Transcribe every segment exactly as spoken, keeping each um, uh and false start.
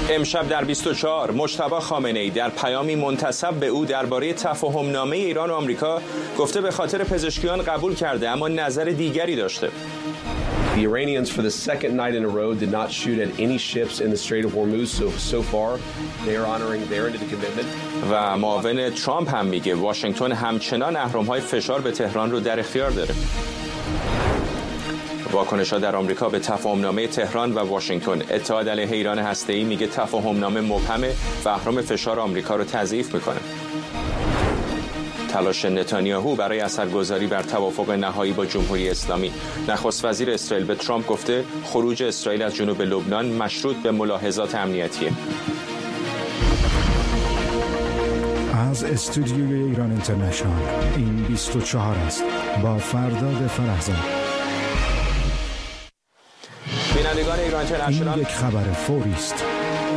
امشب در بیست و چهار مجتبی خامنه‌ای در پیامی منتسب به او درباره تفاهم‌نامه ایران و آمریکا گفته به خاطر پزشکیان قبول کرده اما نظر دیگری داشته. The Iranians for the second night in a row did not shoot at any ships in the Strait of Hormuz so so far they are honoring their end of the commitment. و معاون ترامپ هم میگه واشنگتن همچنان اهرم‌های فشار به تهران رو در اختیار داره. واکنش‌ها در آمریکا به تفاهم‌نامه تهران و واشنگتن. اتحاد علیه ایران هسته‌ای میگه تفاهم‌نامه مبهمه و اهرم فشار آمریکا رو تضعیف میکنه. تلاش نتانیاهو برای اثرگذاری بر توافق نهایی با جمهوری اسلامی. نخست وزیر اسرائیل به ترامپ گفته خروج اسرائیل از جنوب لبنان مشروط به ملاحظات امنیتیه. از استودیوی ایران اینترنشنال این بیست و چهار است با فرداد فرحزاد. بینندگان ایران اینترنشنال، این یک خبر فوری است.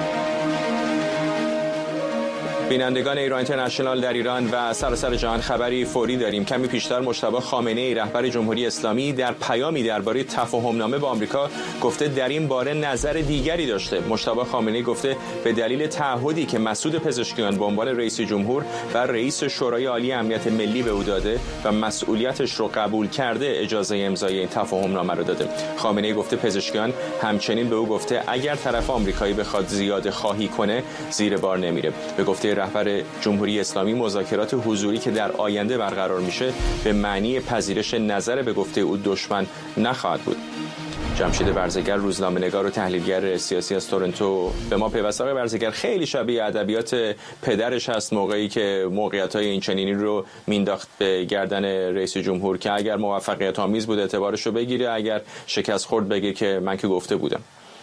بینندگان ایران اینترنشنال، در ایران و سراسر جهان خبری فوری داریم. کمی پیشتر مجتبی خامنه‌ای رهبر جمهوری اسلامی در پیامی درباره تفاهم‌نامه با آمریکا گفته در این باره نظر دیگری داشته. مجتبی خامنه‌ای گفته به دلیل تعهدی که مسعود پزشکیان به عنوان رئیس جمهور و رئیس شورای عالی امنیت ملی به او داده و مسئولیتش رو قبول کرده اجازه امضای این تفاهم‌نامه رو داده. خامنه‌ای گفته پزشکیان همچنین به او گفته اگر طرف آمریکایی بخواد زیاده خواهی کنه زیر بار نمیره. به گفته رهبر جمهوری اسلامی مذاکرات حضوری که در آینده برقرار میشه به معنی پذیرش نظر به گفته او دشمن نخواهد بود. جمشید برزگر، روزنامه‌نگار و تحلیلگر سیاسی از تورنتو به ما پیوسته. آقای برزگر، خیلی شبیه ادبیات پدرش هست موقعی که موقعیت‌های این چنینی رو مینداخت به گردن رئیس جمهور که اگر موفقیت آمیز بود اعتبارش رو بگیره، اگر شکست خورد بگه که من که گفته بودم.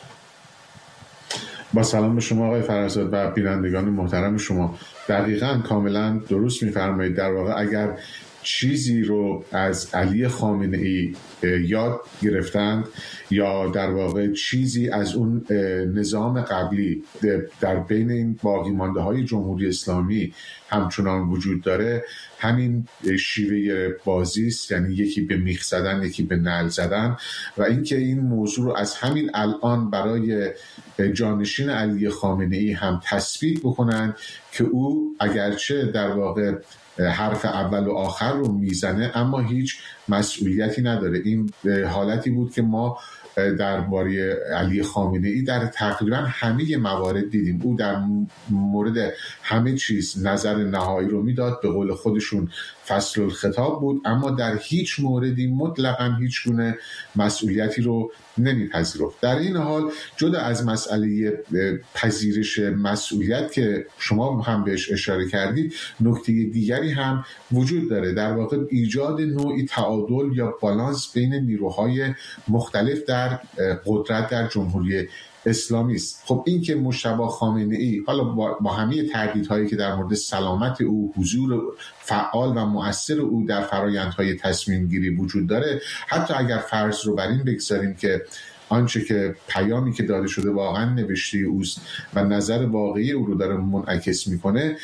با سلام به شما آقای فرزاد و بینندگان محترم شما. دقیقاً کاملا درست می‌فرمایید. در واقع اگر چیزی رو از علی خامنه‌ای یاد گرفتند یا در واقع چیزی از اون نظام قبلی در بین این باقی مانده های جمهوری اسلامی همچنان وجود داره، همین شیوه بازی است، یعنی یکی به میخ زدن یکی به نعل زدن، و اینکه این موضوع رو از همین الان برای جانشین علی خامنه‌ای هم تثبیت بکنن که او اگرچه در واقع حرف اول و آخر رو میزنه اما هیچ مسئولیتی نداره. این حالتی بود که ما درباره علی خامنه‌ای در تقریبا همه موارد دیدیم. او در مورد همه چیز نظر نهایی رو میداد، به قول خودشون فصل الخطاب بود، اما در هیچ موردی مطلقاً هیچ گونه مسئولیتی رو نمیپذیرفت. در این حال جدا از مسئله پذیرش مسئولیت که شما هم بهش اشاره کردید، نکته دیگری هم وجود داره، در واقع ایجاد نوعی تعادل یا بالانس بین نیروهای مختلف در قدرت در جمهوری اسلامی است. خب این که مجتبی خامنه‌ای حالا با همه تردیدهایی که در مورد سلامت او، حضور فعال و مؤثر او در فرآیندهای تصمیم گیری وجود داره، حتی اگر فرض رو بر این بگذاریم که آنچه که پیامی که داده شده واقعا نوشته اوست و نظر واقعی او رو داره منعکس میکنه،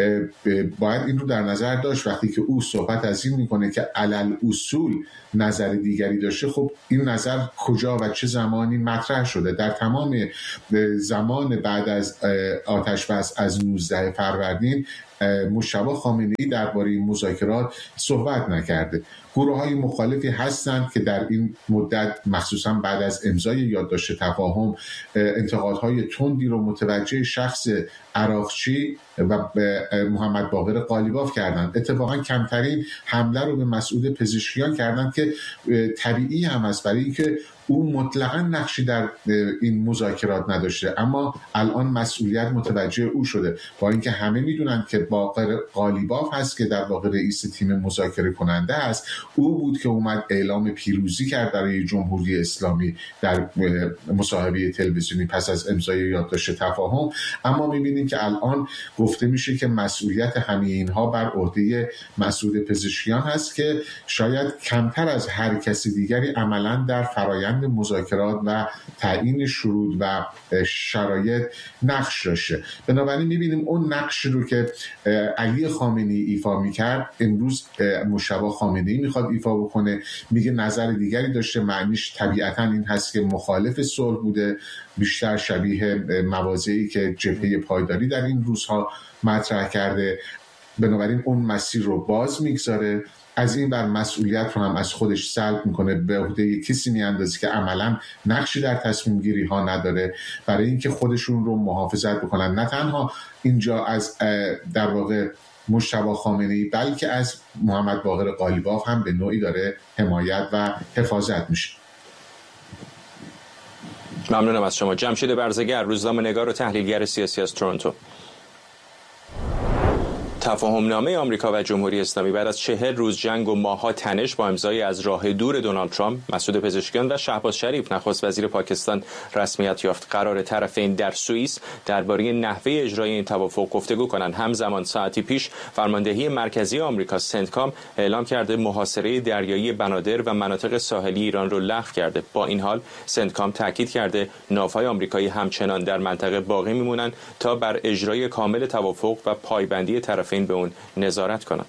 باید این رو در نظر داشت. وقتی که او صحبت از این میکنه که علل اصول نظر دیگری داشته، خب این نظر کجا و چه زمانی مطرح شده؟ در تمام زمان بعد از آتش بس از نوزده فروردین مجتبی خامنه‌ای درباره این مذاکرات صحبت نکرده. گروه‌های مخالفی هستند که در این مدت مخصوصا بعد از امضای یادداشت تفاهم انتقادهای تندی رو متوجه شخص عراقچی و محمد باقر قالیباف کردند. اتفاقا کمترین حمله رو به مسعود پزشکیان کردند که طبیعی هم است، برای اینکه او مطلقاً نقشی در این مذاکرات نداشته، اما الان مسئولیت متوجه او شده. با اینکه همه میدونن که باقر قالیباف هست که در واقع رئیس تیم مذاکره کننده است، او بود که اومد اعلام پیروزی کرد برای جمهوری اسلامی در مصاحبه تلویزیونی پس از امضای یادداشت تفاهم. اما میبینیم که الان گفته میشه که مسئولیت همه اینها بر عهده مسعود پزشکیان هست که شاید کمتر از هر کسی دیگری عملاً در فرآیند روند مذاکرات و تعیین شروط و شرایط نقش داشته. بنابراین می‌بینیم اون نقش رو که علی خامنه‌ای ایفا می‌کرد امروز مجتبی خامنه‌ای می‌خواد ایفا بکنه. میگه نظر دیگری داشته، معنیش طبیعتاً این هست که مخالف صلح بوده، بیشتر شبیه مواضعی که جبهه پایداری در این روزها مطرح کرده. بنابراین اون مسیر رو باز میگذاره، از این بر مسئولیت رو هم از خودش سلب میکنه، به عهده کسی میاندازه که عملا نقشی در تصمیم گیری ها نداره، برای اینکه خودشون رو محافظت بکنن. نه تنها اینجا از در واقع مجتبی خامنه‌ای بلکه از محمد باقر قالیباف هم به نوعی داره حمایت و حفاظت میشه. ممنونم از شما. جمشید برزگر، روزنامه‌نگار و تحلیلگر سیاسی از تورنتو. تفاهمنامه آمریکا و جمهوری اسلامی بعد از چهل روز جنگ و ماه‌ها تنش با امضای از راه دور دونالد ترامپ، مسعود پزشکیان و شهباز شریف نخست وزیر پاکستان رسمیت یافت. قرار طرفین در سوئیس درباره نحوه اجرای این توافق گفتگو کنند. همزمان ساعتی پیش فرماندهی مرکزی آمریکا سنتکام اعلام کرده محاصره دریایی بنادر و مناطق ساحلی ایران رو لغو کرده. با این حال سنتکام تاکید کرده ناوهای آمریکایی همچنان در منطقه باقی میمونند تا بر اجرای کامل توافق و پایبندی طرفین به اون نظارت کنند.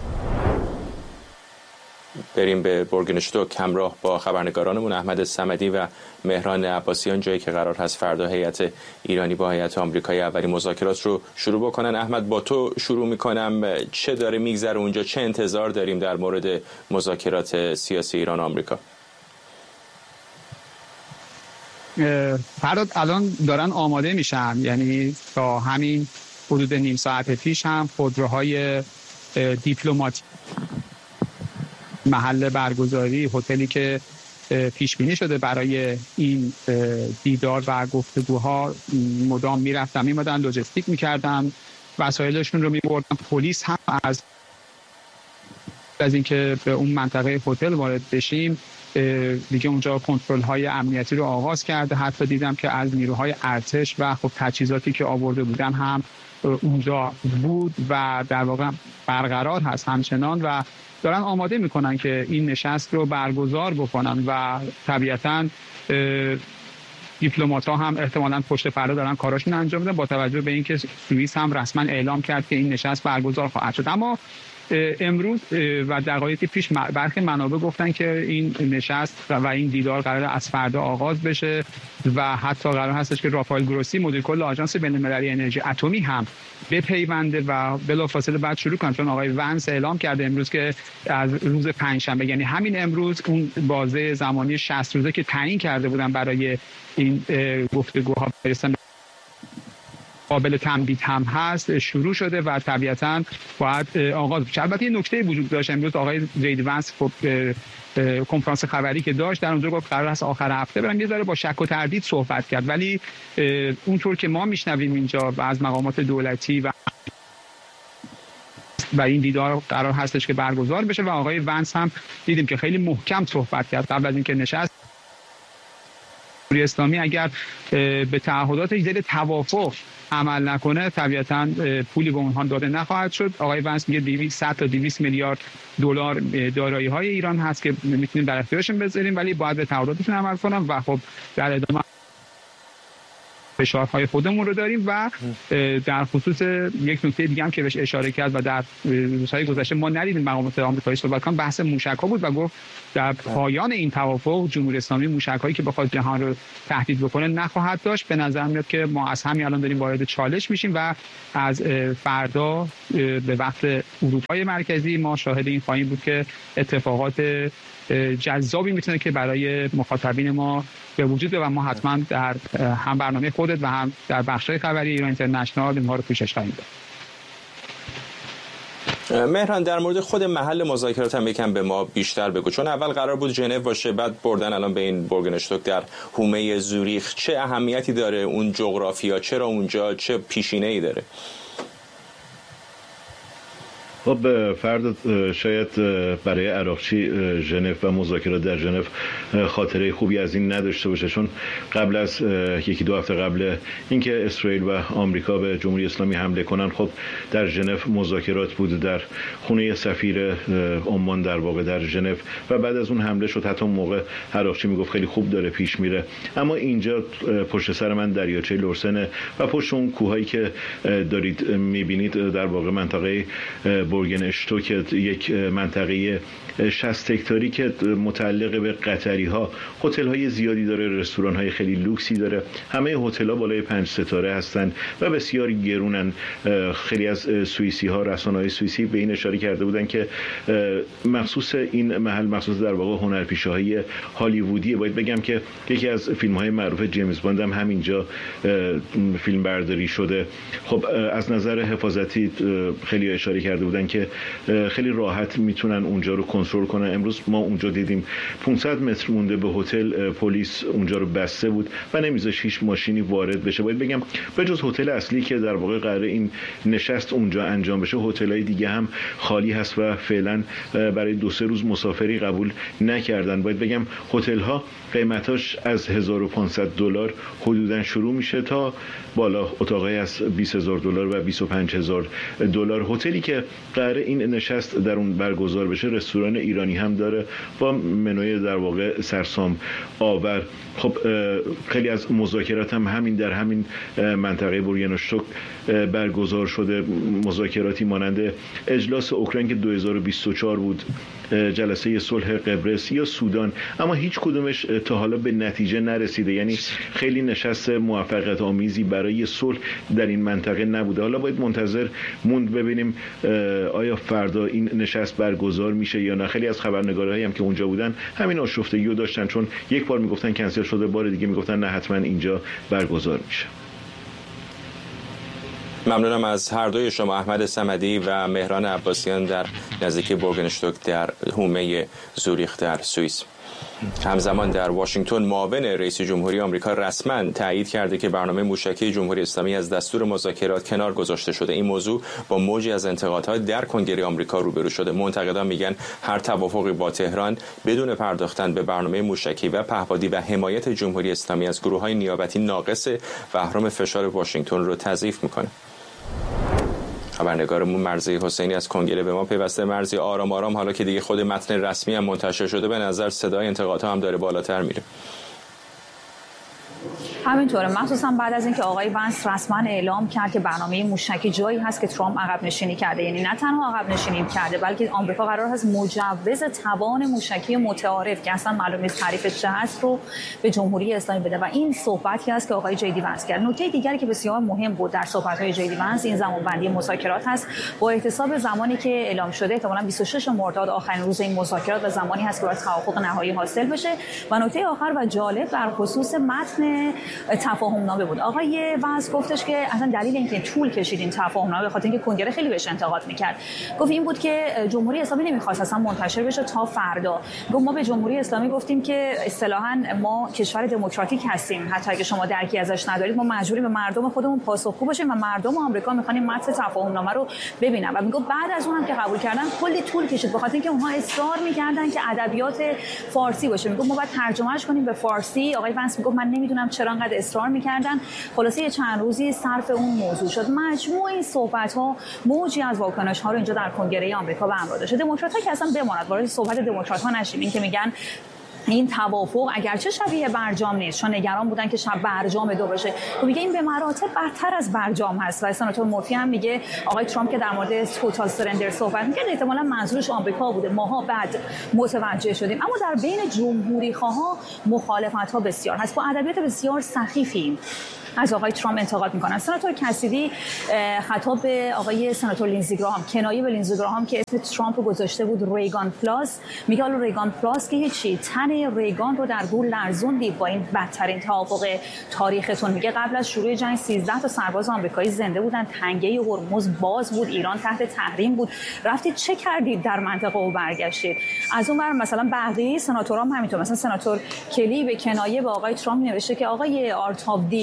بریم به بورگنشتوک همراه با خبرنگارانمون احمد صمدی و مهران عباسیان، جایی که قرار هست فردا هیئت ایرانی با هیئت آمریکایی اولین مذاکرات رو شروع بکنن. احمد، با تو شروع میکنم. چه داره میگذره اونجا؟ چه انتظار داریم در مورد مذاکرات سیاسی ایران آمریکا؟ فردا الان دارن آماده میشن، یعنی تا همین حدود نیم ساعت پیش هم خودروهای دیپلماتیک محل برگزاری هتلی که پیش بینی شده برای این دیدار و گفتگوها مدام میرفتن میمدن، لوجستیک میکردن، وسایلشون رو میبردن. پلیس هم از از اینکه به اون منطقه هتل وارد بشیم دیگه اونجا کنترل های امنیتی رو آغاز کرده. حتی دیدم که از نیروهای ارتش و خب تجهیزاتی که آورده بودن هم اونجا بود و در واقع برقرار هست همچنان و دارن آماده میکنن که این نشست رو برگزار بکنن و طبیعتاً دیپلمات ها هم احتمالاً پشت پرده دارن کاراشون انجام میدن، با توجه به اینکه سوئیس هم رسما اعلام کرد که این نشست برگزار خواهد شد. اما امروز و دقایقی پیش برخی منابع گفتن که این نشست و این دیدار قرار از فردا آغاز بشه و حتی قرار هستش که رافائل گروسی مدیر کل آژانس بین‌المللی انرژی اتمی هم بپیونده و بلافاصله بعد شروع کنه، چون آقای ونس اعلام کرده امروز که از روز پنجشنبه، یعنی همین امروز، اون بازه زمانی شصت روزه که تعیین کرده بودن برای این گفتگوها قابل تمدید هم هست شروع شده و طبیعتاً باید آغاز بشه. البته یه نکته وجود داشت امروز، آقای جید ونس خب کنفرانس خبری که داشت در اونجا گفت قرار است آخر هفته برن، یه ذره با شک و تردید صحبت کرد، ولی اونطور که ما میشنویم اینجا و از مقامات دولتی و و این دیدار قرار هستش که برگزار بشه و آقای ونس هم دیدیم که خیلی محکم صحبت کرد قبل از اینکه نشست. جمهوری اسلامی اگر به تعهداتش دل توافق عمل نکنه طبیعتاً پولی به اونها داده نخواهد شد. آقای ونس میگه دویست تا دویست میلیارد دلار دارایی های ایران هست که میتونیم در اختیارشون بذاریم، ولی باید به تعهداتشون عمل کنن و خب در ادامه فشارهای خودمون رو داریم. و در خصوص یک نکته دیگه هم که بهش اشاره کرد و در روزهای گذشته ما ندیدیم مقامات آمریکایی صحبت کنن، بحث موشک‌ها بود و گفت در پایان این توافق جمهوری اسلامی موشک‌هایی که بخواد جهان رو تهدید بکنه نخواهد داشت. به نظر میاد که ما از همین الان داریم وارد چالش میشیم و از فردا به وقت اروپای مرکزی ما شاهد این خواهیم بود که اتفاقات جذابی میتونه که برای مخاطبین ما به وجود بیاد و ما حتما در هم برنامه خودت و هم در بخش‌های خبری ایران اینترنشنال اینها رو پوشش خواهیم داد. مهران، در مورد خود محل مذاکرات هم یکم به ما بیشتر بگو، چون اول قرار بود ژنو باشه، بعد بردن الان به این بورگنشتوک در حومه زوریخ. چه اهمیتی داره اون جغرافیا؟ چرا اونجا؟ چه پیشینه‌ای داره؟ خب فرد شاید برای عراقچی ژنو و مذاکرات در ژنو خاطره خوبی از این نداشته باشه، چون قبل از یکی دو هفته قبل اینکه اسرائیل و آمریکا به جمهوری اسلامی حمله کنن، خب در ژنو مذاکرات بود در خونه سفیر عمان در واقع در ژنو و بعد از اون حمله شد. حتی اون موقع عراقچی میگفت خیلی خوب داره پیش میره، اما اینجا پشت سر من دریاچه لورسنه و پشت اون کوهایی که دارید میبینید در واقع منطقه بورگن اشتوک، یک منطقه شصت هکتاری که متعلق به قطری ها، هتل های زیادی داره، رستوران های خیلی لوکسی داره، همه هتل ها بالای پنج ستاره هستن و بسیار گرونن. خیلی از سوئیسی ها، رسانه های سوئیسی به این اشاره کرده بودن که مخصوص این محل، مخصوص در واقع هنرپیشه‌های هالیوودیه. باید بگم که یکی از فیلم های معروف جیمز باند هم همینجا فیلم برداری شده. خب از نظر حفاظتی خیلی اشاره کرده بودن که خیلی راحت میتونن اونجا رو کنترل کنن. امروز ما اونجا دیدیم پانصد متر مونده به هتل پلیس اونجا رو بسته بود و نمیذاش هیچ ماشینی وارد بشه. باید بگم به جز هتل اصلی که در واقع قراره این نشست اونجا انجام بشه، هتل‌های دیگه هم خالی هست و فعلا برای دو سه روز مسافری قبول نکردن. باید بگم هتل‌ها قیمتاش از هزار و پانصد دلار حدوداً شروع میشه تا بالا اتاقای از بیست هزار دلار و بیست و پنج هزار دلار. هتلی که قراره این نشست در اون برگزار بشه رستوران ایرانی هم داره با منوی در واقع سرسام آور. خب خیلی از مذاکرات هم همین در همین منطقه بورگن اشتوک برگزار شده، مذاکراتی مانند اجلاس اوکراین که دو هزار و بیست و چهار بود، جلسه صلح قبرس یا سودان، اما هیچ کدومش تا حالا به نتیجه نرسیده. یعنی خیلی نشست موفقیت آمیزی برای صلح در این منطقه نبوده. حالا باید منتظر موند ببینیم آیا فردا این نشست برگزار میشه یا نه. خیلی از خبرنگارایی هم که اونجا بودن همین آشفتگی رو داشتن، چون یک بار میگفتن کنسل شده، بار دیگه میگفتن نه حتما اینجا برگزار میشه. ممنونم از هر دوی شما، احمد صمدی و مهران عباسیان در نزدیکی بورگن اشتوک در حومه زوریخ در سوئیس. همزمان در واشنگتن معاون رئیس جمهوری آمریکا رسما تایید کرده که برنامه موشکی جمهوری اسلامی از دستور مذاکرات کنار گذاشته شده. این موضوع با موجی از انتقادها در کنگره آمریکا روبرو شده. منتقدان میگن هر توافقی با تهران بدون پرداختن به برنامه موشکی و پهپادی و حمایت جمهوری اسلامی از گروه‌های نیابتی ناقصه و اهرام فشار واشنگتن رو تضعیف میکنه. خبرنگارمون مرضی حسینی از کنگره به ما پیوسته. مرضی، آرام آرام حالا که دیگه خود متن رسمی هم منتشر شده، به نظر صدای انتقادها هم داره بالاتر میره. همینطوره، مخصوصا بعد از اینکه آقای ونس رسما اعلام کرد که برنامه موشکی جایی هست که ترامپ عقب نشینی کرده. یعنی نه تنها عقب نشینی کرده بلکه آمریکا قرار هست مجوز توان موشکی متعارف که اصلا معلوم نیست تعریفش چه هست رو به جمهوری اسلامی بده و این صحبتی است که آقای جی دی ونس کرد. نکته دیگری که بسیار مهم بود در صحبت‌های جی دی ونس این زمانبندی مذاکرات هست. با احتساب زمانی که اعلام شده احتمالاً بیست و شش مرداد آخرین روز این مذاکرات و زمانی هست که باید توافق نهایی حاصل بشه. و نکته آخر و جالب در خصوص متن تفاهم نامه بود. آقای ونس گفتش که اصلا دلیل اینکه طول کشید این تفاهم نامه به خاطر اینکه کنگره خیلی بهش انتقاد میکرد، گفت این بود که جمهوری اسلامی نمیخواست اصلا منتشر بشه تا فردا. گفت ما به جمهوری اسلامی گفتیم که اصطلاحاً ما کشور دموکراتیک هستیم، حتی اگه شما درکی ازش ندارید ما مجبوریم به مردم خودمون پاسخگو باشیم و مردم آمریکا میخوان متن تفاهم نامه رو ببینن. و میگفت بعد از اونم که قبول کردن کلی طول کشید به خاطر اینکه اونها اصرار میکردن که ادبیات فارسی باشه. میگفت ما باید ترجمهش کنیم به فارسی. آقای ونس میگفت من نمیدونم چرا انقدر اصرار میکردن. خلاصه یه چند روزی صرف اون موضوع شد. مجموع این صحبت‌ها موجی از واکنش‌ها رو اینجا در کنگره آمریکا به همراه داشته. دموکرات‌ها که اصلا بماند وارد صحبت دموکرات‌ها نشیم، این که میگن این توافق اگرچه شبیه برجام نیست، چون نگران بودن که شب برجام دو بشه، تو میگه این به مراتب برتر از برجام هست. و سناتور مورفی هم میگه آقای ترامپ که در مورد توتال سرندر صحبت می‌کرد احتمالاً منظورش آمریکا بوده، ماها بعد متوجه شدیم. اما در بین جمهوری خواها مخالفت‌ها بسیار هست، با ادبیات بسیار سخیفی از آقای ترامپ انتقاد میکنن. سناتور کسیدی خطاب به آقای سناتور لینزی گراهام، کنایه به لینزی گراهام که اسم ترامپ رو گذاشته بود ریگان پلاس، میگه حالا ریگان پلاس که هیچی، تن ریگان رو در گور لرزوندید با این بدترین توافق تاریختون. میگه قبل از شروع جنگ سیزده تا سرباز آمریکایی زنده بودن، تنگه هرمز باز بود، ایران تحت تحریم بود، رفتید چه کردید در منطقه و برگشتید. از اون ور مثلا بقیه سناتورام همینطور، مثلا سناتور کلی به کنایه به آقای ترامپ نوشته که آقای آرت آف دیل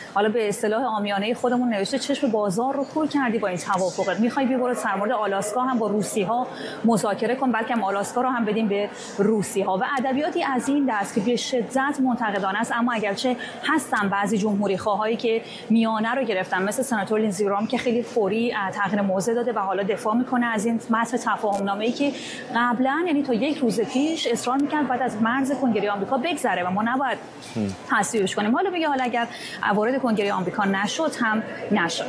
حالا به اصطلاح عامیانه خودمون نوشته چشم بازار رو کور کردی با این توافقت، میخوای بی برو در مورد آلاسکا هم با روسی‌ها مذاکره کن، بلکه هم آلاسکا رو هم بدیم به روسی‌ها و ادبیاتی از این دست که به شدت منتقدانه است. اما اگرچه هستن بعضی جمهوری‌خواهایی که میانه رو گرفتن، مثل سناتور لینزی گرام که خیلی فوری تغییر موضع داده و حالا دفاع میکنه از این متن تفاهم‌نامه‌ای که قبلا یعنی تا یک روز پیش اصرار میکرد بعد از مرز کنگره آمریکا بگذره و ما نباید تصویبش کنیم. حالا میگه حالا اگر وارد کنگره آمریکا نشد هم نشد.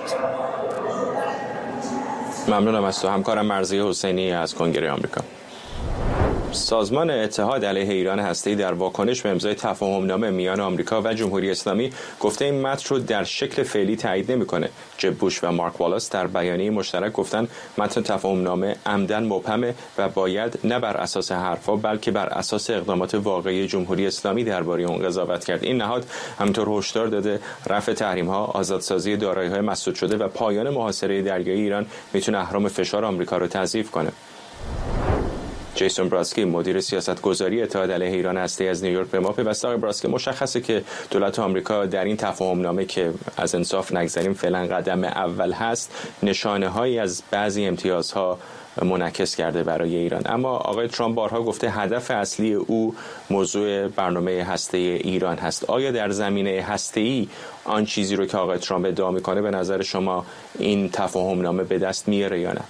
ممنونم از تو همکارم مرضیه حسینی از کنگره آمریکا. سازمان اتحاد علیه ایران هسته‌ای در واکنش به امضای تفاهم‌نامه میان آمریکا و جمهوری اسلامی گفته این متن رو در شکل فعلی تایید نمی‌کنه. جب بوش و مارک والاس در بیانیه مشترک گفتن متن تفاهم‌نامه عمدن مبهمه و باید نه بر اساس حرفا بلکه بر اساس اقدامات واقعی جمهوری اسلامی درباره اون قضاوت کرد. این نهاد همینطور هشدار داده رفع تحریم‌ها، آزادسازی دارایی‌های مسدود شده و پایان محاصره دریایی ایران میتونه اهرم فشار آمریکا رو تضعیف کنه. جیسون براسکی مدیر سیاستگذاری اتحاد علیه ایران هسته‌ای از نیویورک به ما پیوسته. آقای براسکی، مشخصه که دولت آمریکا در این تفاهم‌نامه که از انصاف نگذریم فعلا قدم اول هست، نشانه‌هایی از بعضی امتیازها منعکس کرده برای ایران. اما آقای ترامپ بارها گفته هدف اصلی او موضوع برنامه هسته‌ای ایران هست. آیا در زمینه هسته‌ای آن چیزی رو که آقای ترامپ ادعا می‌کنه به نظر شما این تفاهم‌نامه به دست میاره یا نه؟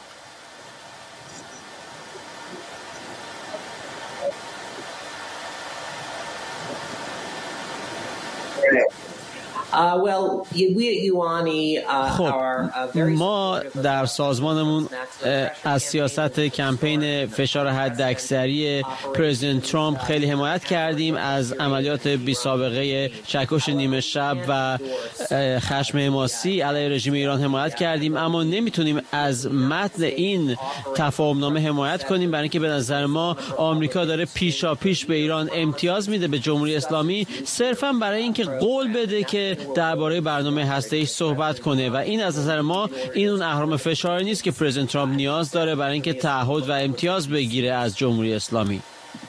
خب ما در سازمانمون از سیاست کمپین فشار حداکثری پرزیدنت ترامپ خیلی حمایت کردیم، از عملیات بی سابقه چکش نیمه شب و خشم حماسی علیه رژیم ایران حمایت کردیم، اما نمیتونیم از متن این تفاهمنامه حمایت کنیم برای اینکه به نظر ما آمریکا داره پیشا پیش به ایران امتیاز میده، به جمهوری اسلامی، صرفا برای اینکه قول بده که درباره برنامه هسته‌ای صحبت کنه و این از نظر ما این اون اهرم فشاری نیست که پرزیدنت ترامپ نیاز داره برای اینکه تعهد و امتیاز بگیره از جمهوری اسلامی.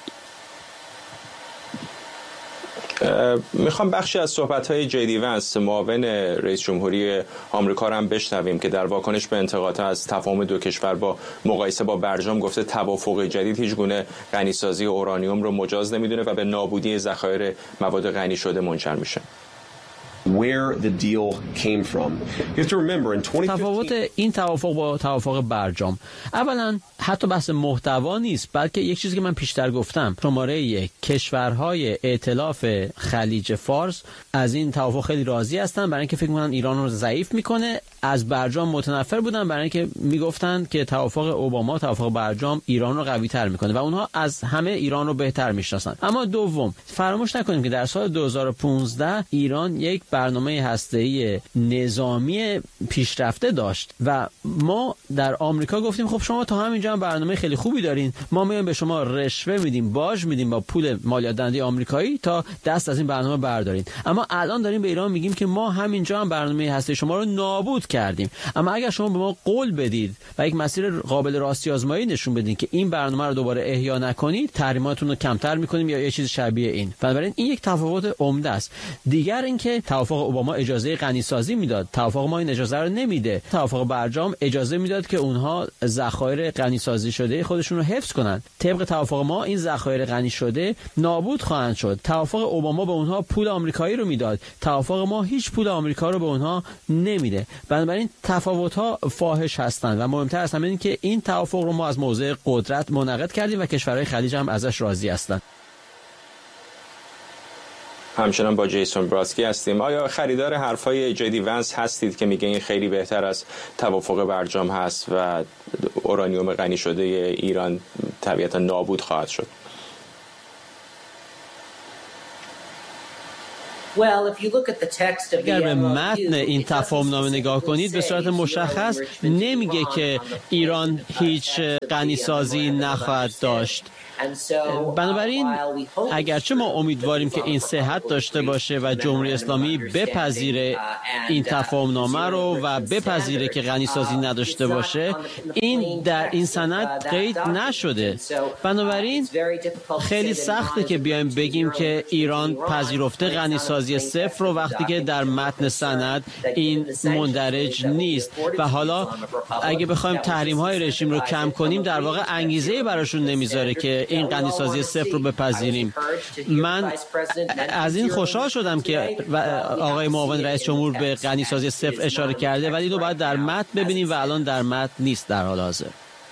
میخوام بخشی از صحبت‌های جی ونس معاون رئیس جمهوری آمریکا رو هم بشنویم که در واکنش به انتقادها از تفاهم دو کشور با مقایسه با برجام گفته توافق جدید هیچ گونه غنیسازی اورانیوم رو مجاز نمیدونه و به نابودی ذخایر مواد غنی شده منجر میشه. Where the deal came from. You have to remember in twenty fifteen تفاوت این توافق با توافق برجام اولا حتی بحث محتوا نیست، بلکه یک چیزی که من پیشتر گفتم، شماره یک کشورهای ائتلاف خلیج فارس از این توافق خیلی راضی هستن برای اینکه فکر می‌کنن ایران رو ضعیف میکنه، از برجام متنفر بودن برای اینکه میگفتن که توافق اوباما توافق برجام ایران رو قوی تر میکنه و اونها از همه ایران رو بهتر میشناسن. اما دوم فراموش نکنیم که در سال دو هزار و پانزده ایران یک برنامه هسته‌ای نظامی پیشرفته داشت و ما در آمریکا گفتیم خب شما تا همینجا هم برنامه خیلی خوبی دارین، ما میایم به شما رشوه میدیم، باج میدیم با پول مالیات دهنده آمریکایی تا دست از این برنامه بردارین. اما الان داریم به ایران میگیم که ما همینجا هم برنامه هسته شما رو نابود کردیم، اما اگر شما به ما قول بدید و یک مسیر قابل راستی آزمایی نشون بدین که این برنامه رو دوباره احیا نکنید، تحریماتون رو کمتر میکنیم یا یه چیز شبیه این. بنابراین این یک تفاوت عمده است. دیگر اینکه توافق اوباما اجازه غنیسازی میداد، توافق ما این اجازه رو نمیده. توافق برجام اجازه میداد که اونها ذخایر غنیسازی شده خودشون رو حفظ کنند. طبق توافق ما این ذخایر غنی شده نابود خواهند شد. توافق اوباما به اونها پول آمریکایی رو میداد، توافق ما هیچ پول آمریکا رو به اونها نمیده. بنابراین تفاوت‌ها فاحش هستند و مهمتر از همه این که این توافق رو ما از موضع قدرت منعقد کردیم و کشورهای خلیج هم ازش راضی هستند. همچنان با جیسون براسکی هستیم. آیا خریدار حرفای جدی ونس هستید که میگه این خیلی بهتر از توافق برجام هست و اورانیوم غنی شده ایران طبیعتا نابود خواهد شد؟ اگر به متن این تفاهمنامه نگاه کنید به صورت مشخص نمیگه که ایران هیچ غنیسازی نخواهد داشت. بنابراین اگرچه ما امیدواریم که این صحت داشته باشه و جمهوری اسلامی بپذیره این تفاهمنامه رو و بپذیره که غنیسازی نداشته باشه، این در این سند قید نشده. بنابراین خیلی سخته که بیایم بگیم که ایران پذیرفته غنیسازی صفر رو وقتی که در متن سند این مندرج نیست. و حالا اگه بخوایم تحریم های رژیم رو کم کنیم، در واقع انگیزه براشون نمیذاره که این غنیسازی صفر رو بپذیریم. من از این خوشحال شدم که آقای معاون رئیس جمهور به غنیسازی صفر اشاره کرده، ولی اینو باید در متن ببینیم و الان در متن نیست در حال حاضر.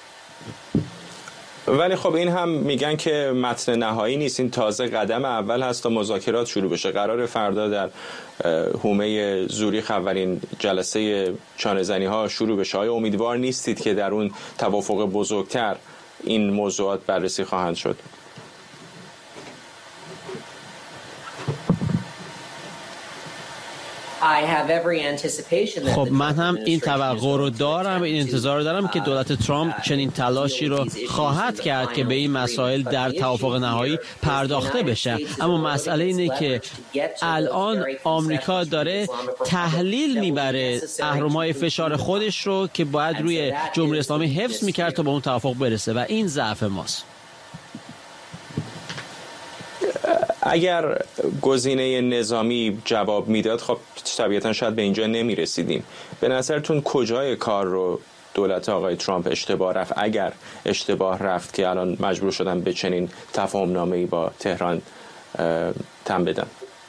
ولی خب این هم میگن که متن نهایی نیست، این تازه قدم اول هست تا مذاکرات شروع بشه. قرار فردا در حومه زوریخ اولین جلسه چانه‌زنی ها شروع بشه. آیا امیدوار نیستید که در اون توافق بزرگتر این موضوعات بررسی خواهند شد؟ خب من هم این توقع رو دارم، این انتظار دارم که دولت ترامپ چنین تلاشی رو خواهد کرد که به این مسائل در توافق نهایی پرداخته بشه. اما مسئله اینه که الان آمریکا داره تحلیل میبره اهرم‌های فشار خودش رو که باید روی جمهوری اسلامی حفظ میکرد تا به اون توافق برسه و این ضعف ماست. اگر گزینه نظامی جواب میداد، خب طبیعتا شاید به اینجا نمی رسیدیم. به نظرتون کجای کار رو دولت آقای ترامپ اشتباه رفت، اگر اشتباه رفت که الان مجبور شدن به چنین تفاهم نامه‌ای با تهران تن بدن؟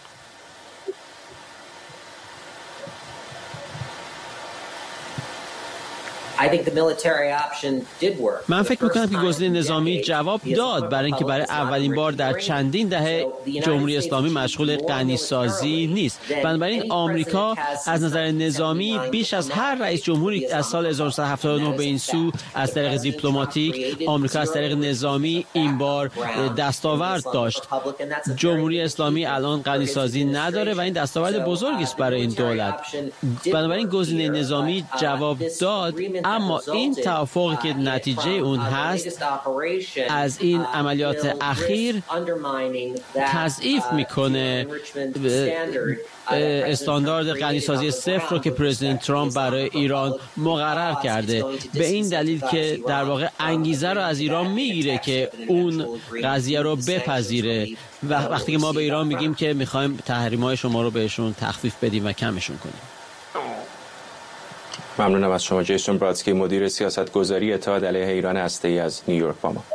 من فکر میکنم که گزینه نظامی جواب داد، برای اینکه برای اولین بار در چندین دهه جمهوری اسلامی مشغول غنیسازی نیست. بنابراین آمریکا از نظر نظامی بیش از هر رئیس جمهوری از سال هزار و نهصد و هفتاد و نه به این سو از طریق دیپلماتیک، آمریکا از طریق نظامی این بار دستاورد داشت. جمهوری اسلامی الان غنیسازی نداره و این دستاورد بزرگی است برای این دولت. بنابراین گزینه نظامی جواب داد، اما این توافقی که نتیجه اون هست از این عملیات اخیر تضعیف میکنه استاندارد غنیسازی صفر رو که پرزیدنت ترامپ برای ایران مقرر کرده، به این دلیل که در واقع انگیزه رو از ایران میگیره که اون قضیه رو بپذیره. و وقتی که ما به ایران میگیم که میخوایم تحریم‌های شما رو بهشون تخفیف بدیم و کمشون کنیم. ممنونم از شما. جیسون برادسکی، مدیر سیاستگذاری اتحاد علیه ایران هسته‌ای از نیویورک با ما.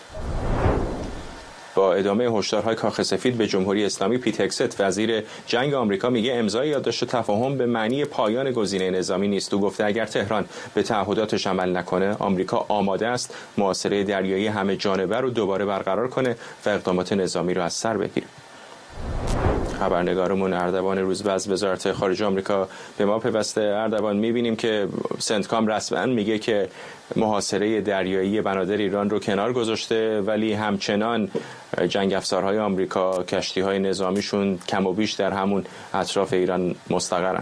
با ادامه هشدارهای کاخ سفید به جمهوری اسلامی، پیت هگست وزیر جنگ آمریکا میگه امضای یادداشت تفاهم به معنی پایان گزینه نظامی نیست. او گفته اگر تهران به تعهداتش عمل نکنه، آمریکا آماده است محاصره دریایی همه جانبه رو دوباره برقرار کنه و اقدامات نظامی رو از سر بگیره. خبرنگارمون اردوان روزبه از وزارت خارجه آمریکا به ما پیوسته. اردوان، می‌بینیم که سنتکام رسما میگه که محاصره دریایی بنادر ایران رو کنار گذاشته، ولی همچنان جنگ افزارهای آمریکا، کشتی‌های نظامیشون کم و بیش در همون اطراف ایران مستقرن.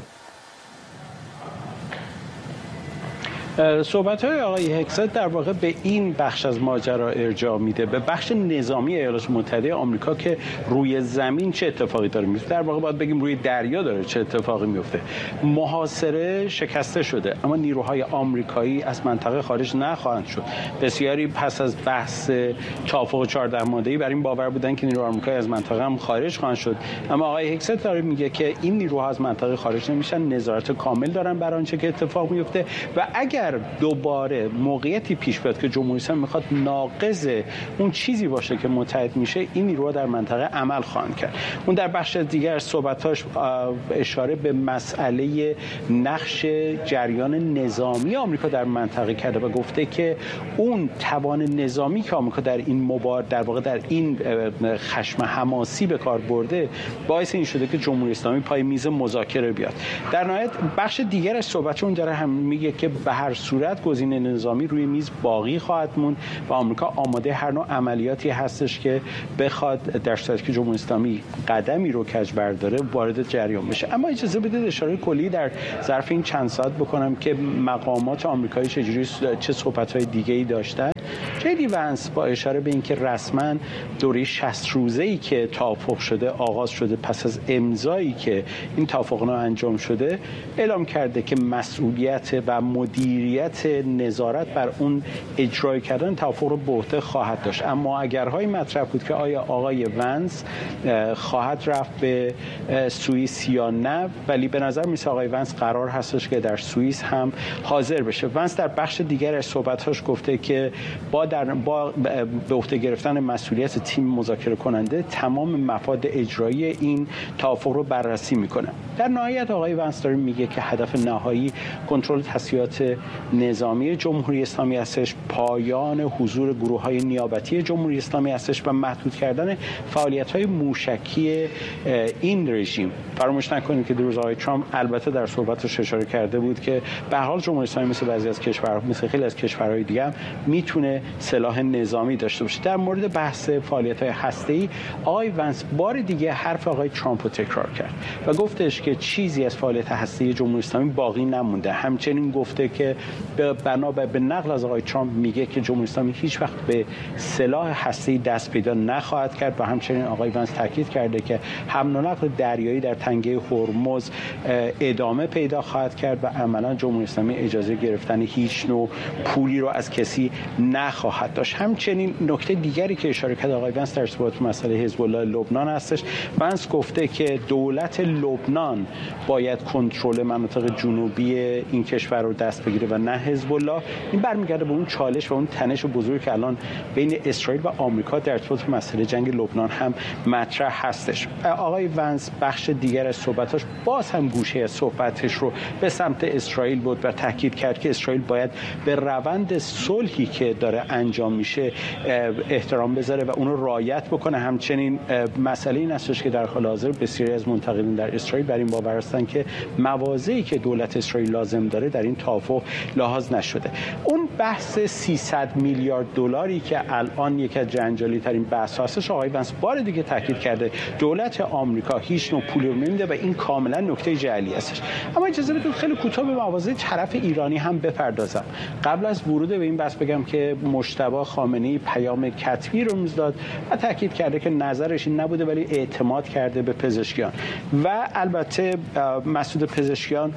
صحبت‌های آقای هگست در واقع به این بخش از ماجرا ارجاع میده، به بخش نظامی ایالات متحده آمریکا که روی زمین چه اتفاقی داره میفته. در واقع باید بگیم روی دریا داره چه اتفاقی میفته. محاصره شکسته شده، اما نیروهای آمریکایی از منطقه خارج نخواهند شد. بسیاری پس از بحث توافق چهارده ماده‌ای بر این باور بودن که نیروهای آمریکایی از منطقه هم خارج خواهند شد، اما آقای هگست داره میگه که این نیروها از منطقه خارج نمیشن، نظارت کامل دارن بر آنچه که اتفاق میفته و اگر دوباره موقعیتی پیش بیاد که جمهوری اسلامی میخواد ناقض اون چیزی باشه که متحد میشه، این نیروها در منطقه عمل خواهند کرد. اون در بخش دیگر صحبتاش اشاره به مسئله نقش جریان نظامی آمریکا در منطقه کرده و گفته که اون توان نظامی که آمریکا در این مبارزه در واقع در این خشم حماسی به کار برده، باعث این شده که جمهوری اسلامی پای میز مذاکره بیاد. در نهایت بخش دیگرش صحبتشون داره هم میگه که به هر صورت گزینه نظامی روی میز باقی خواهد موند و آمریکا آماده هر نوع عملیاتی هستش که بخواد در صورتی که جمهوری اسلامی قدمی رو کج برداره وارد جریان بشه. اما اجازه بدید اشاره کلی در ظرف این چند ساعت بکنم که مقامات آمریکایی چجوری چه صحبت‌های دیگه‌ای داشتن. فردی ونس با اشاره به اینکه رسما دوره شصت روزه‌ای که توافق شده آغاز شده پس از امضایی که این توافقنامه انجام شده، اعلام کرده که مسئولیت و مدیریت نظارت بر اون اجرای کردن توافق رو به عهده خواهد داشت. اما اگرهای مطرح بود که آیا آقای ونس خواهد رفت به سوئیس یا نه، ولی به نظر میسه آقای ونس قرار هستش که در سوئیس هم حاضر بشه. ونس در بخش دیگر از صحبتاش گفته که با در با به عهده گرفتن مسئولیت تیم مذاکره کننده تمام مفاد اجرایی این توافق رو بررسی میکنه. در نهایت آقای ونس داره میگه که هدف نهایی کنترل تسلیحات نظامی جمهوری اسلامی هستش، پایان حضور گروه‌های نیابتی جمهوری اسلامی هستش و محدود کردن فعالیت‌های موشکی این رژیم. فراموش نکنید که دو روز آقای ترامپ البته در صحبتش اشاره کرده بود که به هر حال جمهوری اسلامی مثل بعضی از کشورها مثل خیلی از کشورهای دیگه هم میتونه سلاح نظامی داشته باشه. در مورد بحث فعالیت‌های هسته‌ای آقای ونس بار دیگه حرف آقای ترامپ رو تکرار کرد و گفتش که چیزی از فعالیت هسته‌ای جمهوری اسلامی باقی نمونده. همچنین گفته که بنا به نقل از آقای ترامپ میگه که جمهوری اسلامی هیچ وقت به سلاح هسته‌ای دست پیدا نخواهد کرد و همچنین آقای ونس تاکید کرده که حمل و نقل دریایی در تنگه هرمز ادامه پیدا خواهد کرد و عملاً جمهوری اسلامی اجازه گرفتن هیچ نوع پولی رو از کسی نخواهد داشت. همچنین نکته دیگری که اشاره کرد آقای ونس در ارتباط با مسئله حزب الله لبنان هستش. ونس گفته که دولت لبنان باید کنترل مناطق جنوبی این کشور رو دست بگیره و نه حزب الله. این برمیگرده به اون چالش و اون تنش بزرگی که الان بین اسرائیل و آمریکا در ارتباط با مسئله جنگ لبنان هم مطرح هستش. آقای ونس بخش دیگر از صحبتاش باز هم گوشه از صحبتش رو به سمت اسرائیل بود و تاکید کرد که اسرائیل باید به روند صلحی که داره انجام میشه احترام بذاره و اون رو رعایت بکنه. همچنین مسئله این هستش که در حال حاضر بسیاری از منتقدین در اسرائیل بر این باور هستند که مواضعی که دولت اسرائیل لازم داره در این توافق لحاظ نشده. اون بحث سیصد میلیارد دلاری که الان یکی از جنجالی ترین بحث هستش، آقای ونس بار دیگه تاکید کرده دولت آمریکا هیچ نوع پولی رو نمیده و این کاملا نکته جعلی هستش. اما اجازه بدید خیلی کوتاه به مواضع طرف ایرانی هم بپردازم. قبل از ورود به این بحث بگم که مجتبی خامنه‌ای پیام کتبی رو می‌داد و تاکید کرده که نظرش این نبوده ولی اعتماد کرده به پزشکیان و البته مسعود پزشکیان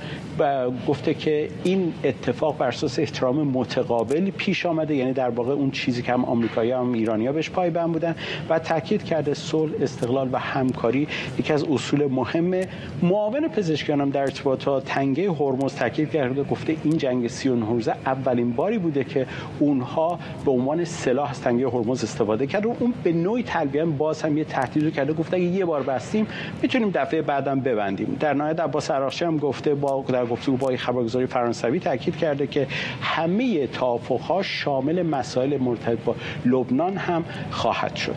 گفته که این اتفاق بر اساس احترام متقابلی پیش آمده، یعنی در واقع اون چیزی که هم آمریکایی‌ها هم ایرانی‌ها بهش پایبند بودن و تاکید کرده صلح، استقلال و همکاری یکی از اصول مهمه. معاون پزشکیان هم در ارتباط با تنگه هرمز تاکید کرده، گفته این جنگ سی و نه روزه اولین باری بوده که اونها به عنوان سلاح از تنگه هرمز استفاده کرد و اون به نوعی تلبیه باز هم یه تهدید کرده، گفته اگه یه بار بستیم میتونیم دفعه بعدم ببندیم. در نهایت عباس عراقچی هم گفته با در گفتگو با خبرگزاری فرانسوی تاکید کرده که همه توافق‌ها شامل مسائل مرتبط با لبنان هم خواهد شد.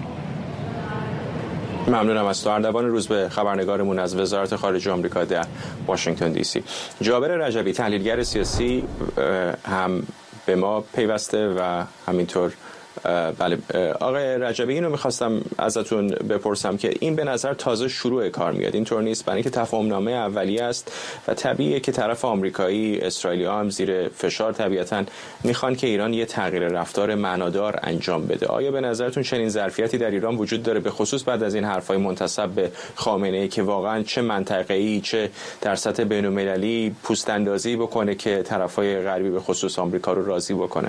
ممنونم از تو. اردوان روزبه، خبرنگارمون از وزارت خارجه آمریکا در واشنگتن دی سی. جابر رجبی، تحلیلگر سیاسی، هم به ما پیوسته و همینطور بله آقای رجبی، اینو میخواستم ازتون بپرسم که این به نظر تازه شروع کار میاد، اینطور نیست؟ برای اینکه تفاهم نامه اولیه است و طبیعیه که طرف آمریکایی، اسرائیلی ها هم زیر فشار طبیعتاً میخوان که ایران یه تغییر رفتار معنادار انجام بده. آیا به نظرتون چنین ظرفیتی در ایران وجود داره، به خصوص بعد از این حرفای منتسب به خامنه‌ای که واقعاً چه منطقه‌ای چه در سطح بین‌المللی پوست اندازی بکنه که طرفای غربی به خصوص آمریکا رو راضی بکنه؟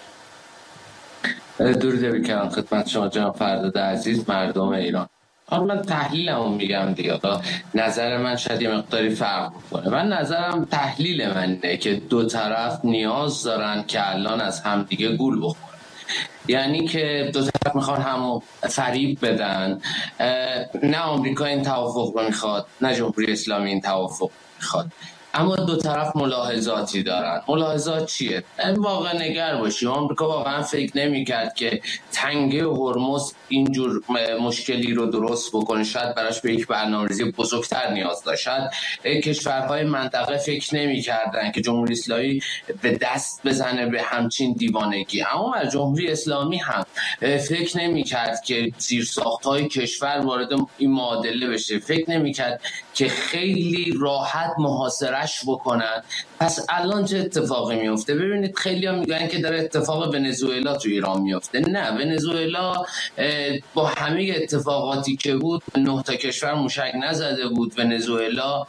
درود بکرم خدمت شما جناب فرداد عزیز، مردم ایران. آن من تحلیلمو میگم دیگه، نظر من شاید یه مقداری فرق کنه. من نظرم تحلیل منه که دو طرف نیاز دارن که الان از همدیگه گول بخورن، یعنی که دو طرف میخوان همو فریب بدن. نه آمریکا این توافق رو میخواد، نه جمهوری اسلامی این توافق میخواد، اما دو طرف ملاحظاتی دارن. ملاحظات چیه؟ واقع نگر باشیم. آمریکا واقعا فکر نمی‌کرد که تنگه هرمز اینجور مشکلی رو درست بکنه، شاید براش به یک برنامه‌ریزی بزرگتر نیاز داشت. شاید کشورهای منطقه فکر نمی‌کردن که جمهوری اسلامی به دست بزنه به همچین دیوانگی، اما از جمهوری اسلامی هم فکر نمی‌کرد که زیرساخت‌های کشور وارد این معادله بشه، فکر نمی‌کرد که خیلی راحت محاصره اداره‌اش بکنن. پس الان چه اتفاقی میفته؟ ببینید خیلی‌ها میگن که داره اتفاق ونزوئلا تو ایران میفته. نه، ونزوئلا با همه اتفاقاتی که بود نه تا کشور موشک نزده بود. ونزوئلا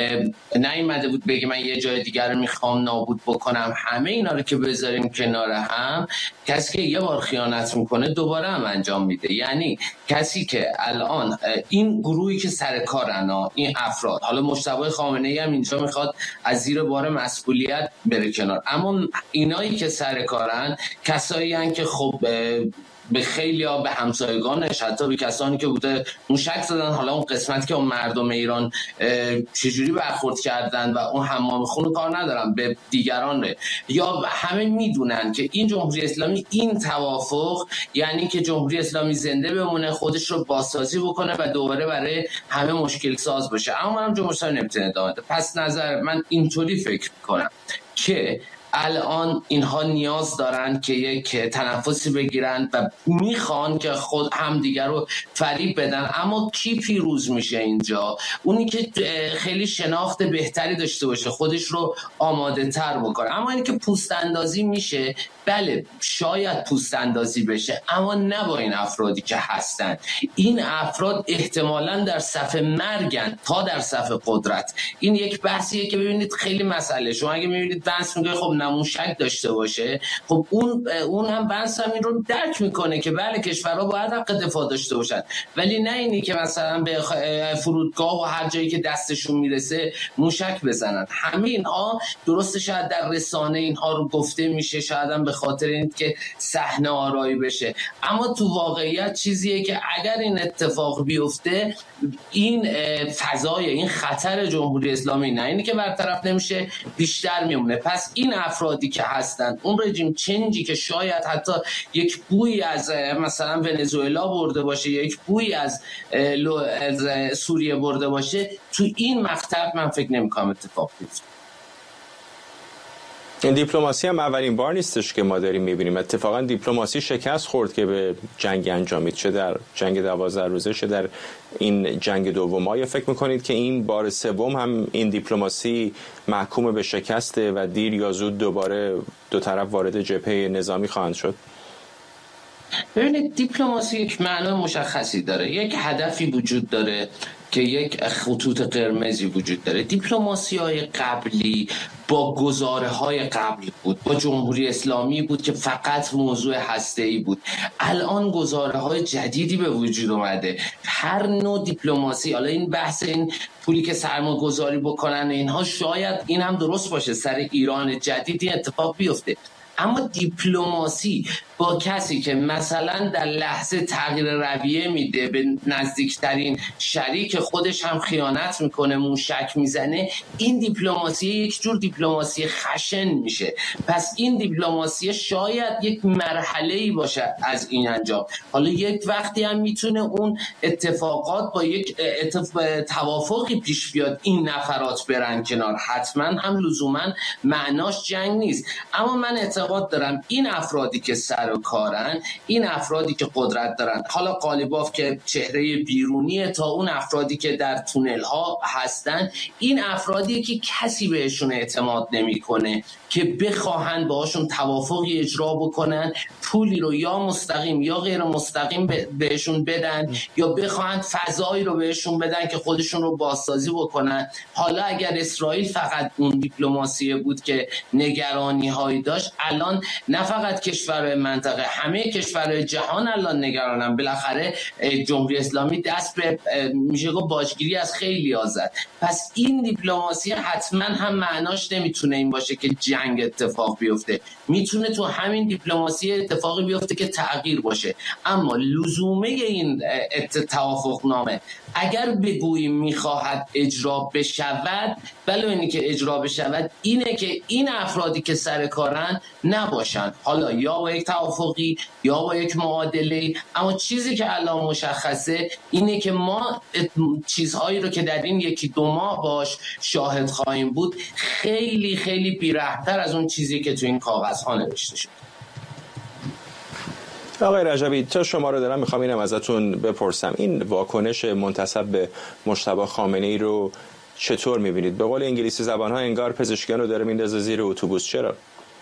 نیومده بود بگه من یه جای دیگر رو میخوام نابود بکنم. همه اینا رو که بذاریم کنار هم، کسی که یه بار خیانت میکنه دوباره هم انجام میده. یعنی کسی که الان این گروهی که سر کارن، این افراد، حالا مجتبی خامنه‌ای هم اینجا میخواد از زیر بار مسئولیت بره کنار، اما اینایی که سر کارن کسایی هستن که خب به خیلی ها، به همسایگانش، حتی به کسانی که بوده موشک زدن، حالا اون قسمت که اون مردم ایران چجوری برخورد کردن و اون حمام خون کار ندارن، به دیگران ره. یا همه میدونن که این جمهوری اسلامی، این توافق یعنی که جمهوری اسلامی زنده بمونه، خودش رو بازسازی بکنه و دوباره برای همه مشکل ساز باشه. اما منم جمهوری اسلامی نمیتونه ادامه بده. پس نظر من اینطوری فکر کنم که الان اینها نیاز دارن که یک تنفسی بگیرن و میخوان که خود همدیگر رو فریب بدن. اما کی پیروز میشه اینجا؟ اونی که خیلی شناخت بهتری داشته باشه، خودش رو آماده تر بکنه. اما اینی که پوست اندازی میشه، بله شاید پوست اندازی بشه، اما نه با این افرادی که هستن. این افراد احتمالاً در صف مرگن تا در صف قدرت. این یک بحثیه که ببینید خیلی مسئله. شما اگه میبینید بحث میگه خب نموشک داشته باشه، خب اون اون هم بحث هم این رو درک میکنه که بله کشورها باید حق دفاع داشته باشن، ولی نه اینی که مثلا به فرودگاه و هر جایی که دستشون میرسه موشک بزنن. همه اینها درسته شاید در رسانه اینها رو گفته میشه، شاید هم به خاطر این که صحنه آرایی بشه، اما تو واقعیت چیزیه که اگر این اتفاق بیفته، این فضای، این خطر جمهوری اسلامی نه اینی که برطرف نمیشه، بیشتر میمونه. پس این افرادی که هستن، اون رژیم چنجی که شاید حتی یک بوی از مثلا ونزوئلا برده باشه، یک بوی از سوریه برده باشه، تو این مقطع من فکر نمی‌کنم اتفاق بیفته. این دیپلماسی هم اولین بار نیستش که ما داریم میبینیم. اتفاقا دیپلماسی شکست خورد که به جنگ انجامید، چه در جنگ دوازده روزه چه در این جنگ دوم. آیا فکر میکنید که این بار سوم هم این دیپلماسی محکوم به شکسته و دیر یا زود دوباره دو طرف وارد جبهه نظامی خواهند شد؟ ببینید دیپلماسی یک معنای مشخصی داره، یک هدفی وجود داره که یک خطوط قرمزی وجود داره. دیپلماسی های قبلی با گزاره های قبلی بود، با جمهوری اسلامی بود که فقط موضوع هسته‌ای بود. الان گزاره های جدیدی به وجود اومده. هر نوع دیپلماسی، حالا این بحث این پولی که سرمایه گذاری بکنن اینها، شاید این هم درست باشه، سر ایران جدیدی اتفاق بیفته، اما دیپلماسی با کسی که مثلا در لحظه تغییر رویه میده، به نزدیکترین شریک خودش هم خیانت میکنه، موشک میزنه، این دیپلماسی یک جور دیپلماسی خشن میشه. پس این دیپلماسی شاید یک مرحله‌ای باشه از این انجام. حالا یک وقتی هم میتونه اون اتفاقات با یک اتفاق توافقی پیش بیاد، این نفرات برن کنار، حتما هم لزوما معناش جنگ نیست. اما من اعتقاد دارم این افرادی که سر و کارن، این افرادی که قدرت دارن، حالا قالیباف که چهره بیرونیه تا اون افرادی که در تونل ها هستن، این افرادی که کسی بهشون اعتماد نمیکنه که بخواهن باهاشون توافقی اجرا بکنن، پولی رو یا مستقیم یا غیر مستقیم بهشون بدن، یا بخواهن فضایی رو بهشون بدن که خودشون رو بازسازی بکنن. حالا اگر اسرائیل فقط اون دیپلماسی بود که نگرانی هایی داشت، الان نه فقط کشورهای منطقه، همه کشورهای جهان الان نگرانن. بالاخره جمهوری اسلامی دست به میشه گفت باجگیری از خیلی ها زد. پس این دیپلماسی حتما هم معناش نمیتونه این باشه که جنگ اتفاق بیفته، میتونه تو همین دیپلماسی اتفاقی بیفته که تغییر باشه. اما لزومه این توافقنامه اگر بگوییم میخواهد اجرا بشود، بله اینی که اجرا بشود اینه که این افرادی که سر کارن نباشن، حالا یا با یک توافقی یا با یک معادله. اما چیزی که الان مشخصه اینه که ما چیزهایی رو که در این یکی دو ماه باش شاهد خواهیم بود خیلی خیلی بی‌رحم‌تر از اون چیزی که تو این کاغذها نوشته شد. آقای رجبی، تا شما رو دارم میخوام اینم ازتون بپرسم، این واکنش منتسب به مجتبی خامنه‌ای رو چطور میبینید؟ به قول انگلیسی زبان‌ها انگار پزشکیان رو داره میندازه زیر اتوبوس. چرا؟